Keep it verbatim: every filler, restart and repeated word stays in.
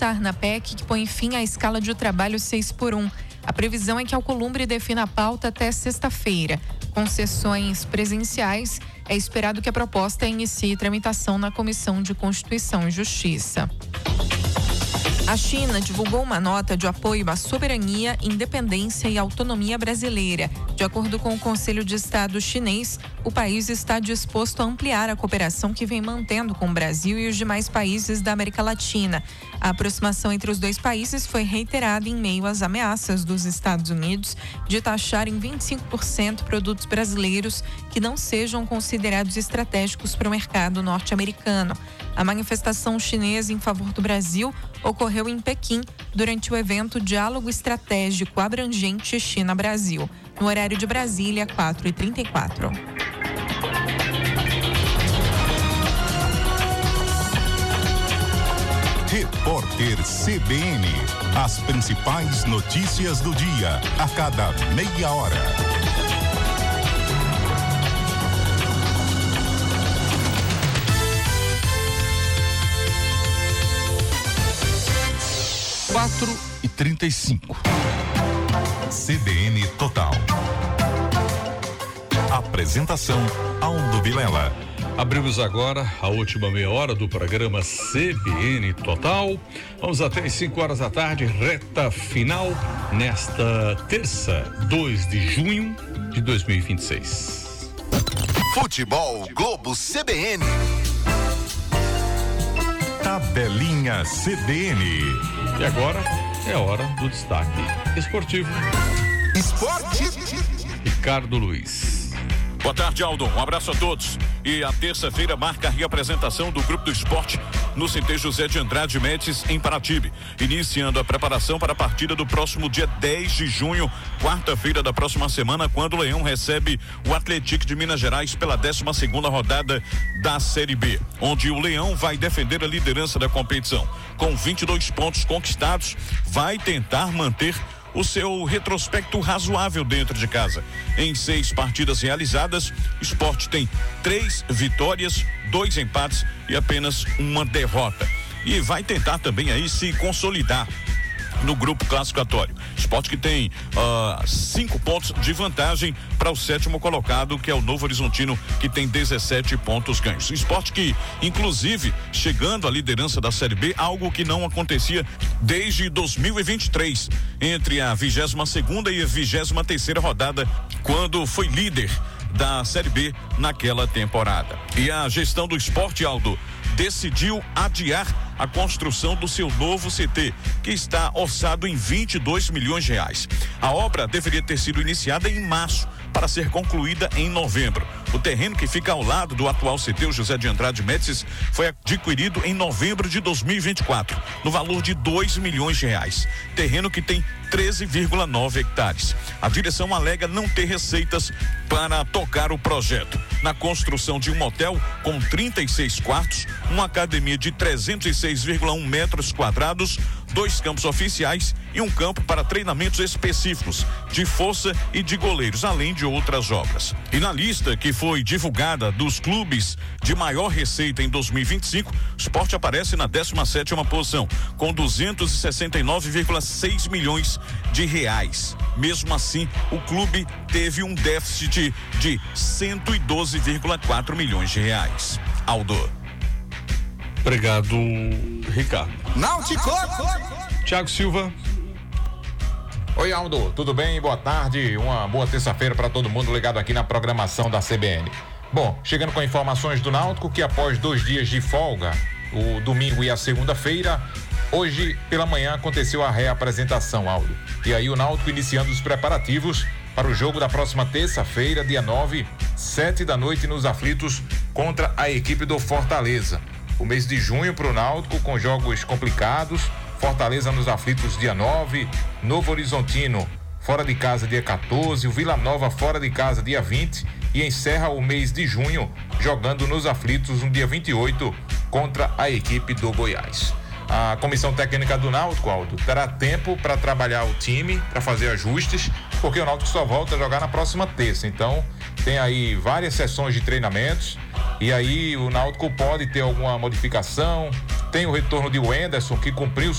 avançar na P E C que põe fim à escala de trabalho seis por um. A previsão é que Alcolumbre defina a pauta até sexta-feira. Com sessões presenciais, é esperado que a proposta inicie tramitação na Comissão de Constituição e Justiça. A China divulgou uma nota de apoio à soberania, independência e autonomia brasileira. De acordo com o Conselho de Estado chinês, o país está disposto a ampliar a cooperação que vem mantendo com o Brasil e os demais países da América Latina. A aproximação entre os dois países foi reiterada em meio às ameaças dos Estados Unidos de taxar em vinte e cinco por cento produtos brasileiros que não sejam considerados estratégicos para o mercado norte-americano. A manifestação chinesa em favor do Brasil ocorreu em Pequim durante o evento Diálogo Estratégico Abrangente China-Brasil, no horário de Brasília, quatro e trinta e quatro. Repórter C B N. As principais notícias do dia, a cada meia hora. quatro e trinta e cinco. C B N Total. Apresentação Aldo Vilela. Abrimos agora a última meia hora do programa C B N Total. Vamos até às cinco horas da tarde, reta final, nesta terça, dois de junho de dois mil e vinte e seis. Futebol Globo C B N. Tabelinha C B N. E agora é hora do destaque esportivo. Esporte. Ricardo Luiz. Boa tarde, Aldo. Um abraço a todos. E a terça-feira marca a reapresentação do Grupo do Esporte no C T José de Andrade Médici, em Paratibe, iniciando a preparação para a partida do próximo dia dez de junho, quarta-feira da próxima semana, quando o Leão recebe o Atlético de Minas Gerais pela décima segunda rodada da Série B, onde o Leão vai defender a liderança da competição. Com vinte e dois pontos conquistados, vai tentar manter o seu retrospecto razoável dentro de casa. Em seis partidas realizadas, o Sport tem três vitórias, dois empates e apenas uma derrota. E vai tentar também aí se consolidar no grupo classificatório. Sport que tem uh, cinco pontos de vantagem para o sétimo colocado, que é o Novo Horizontino, que tem dezessete pontos ganhos. O Sport que, inclusive, chegando à liderança da Série B, algo que não acontecia desde dois mil e vinte e três, entre a vigésima segunda e a vigésima terceira rodada, quando foi líder da Série B naquela temporada. E a gestão do Sport, Aldo, decidiu adiar a construção do seu novo C T, que está orçado em vinte e dois milhões de reais. A obra deveria ter sido iniciada em março, para ser concluída em novembro. O terreno que fica ao lado do atual C T, o José de Andrade Médici, foi adquirido em novembro de dois mil e vinte e quatro, no valor de dois milhões de reais. Terreno que tem treze vírgula nove hectares. A direção alega não ter receitas para tocar o projeto. Na construção de um motel com trinta e seis quartos, uma academia de trezentos e seis vírgula um metros quadrados, dois campos oficiais e um campo para treinamentos específicos de força e de goleiros, além de outras obras. E na lista que foi divulgada dos clubes de maior receita em dois mil e vinte e cinco, o Sport aparece na décima sétima posição, com duzentos e sessenta e nove vírgula seis milhões de reais. Mesmo assim, o clube teve um déficit de cento e doze vírgula quatro milhões de reais. Aldo. Obrigado, Ricardo. Náutico. Thiago Silva. Oi, Aldo, tudo bem? Boa tarde, uma boa terça-feira para todo mundo ligado aqui na programação da C B N. Bom, chegando com informações do Náutico, que após dois dias de folga, o domingo e a segunda-feira, hoje pela manhã aconteceu a reapresentação, Aldo. E aí o Náutico iniciando os preparativos para o jogo da próxima terça-feira, dia nove, sete da noite, nos aflitos contra a equipe do Fortaleza. O mês de junho para o Náutico com jogos complicados. Fortaleza nos aflitos dia nove, Novo Horizontino fora de casa dia quatorze, o Vila Nova fora de casa dia vinte e encerra o mês de junho jogando nos aflitos no dia vinte e oito contra a equipe do Goiás. A comissão técnica do Náutico, Aldo, terá tempo para trabalhar o time, para fazer ajustes, porque o Náutico só volta a jogar na próxima terça. Então, tem aí várias sessões de treinamentos e aí o Náutico pode ter alguma modificação. Tem o retorno de Wenderson, que cumpriu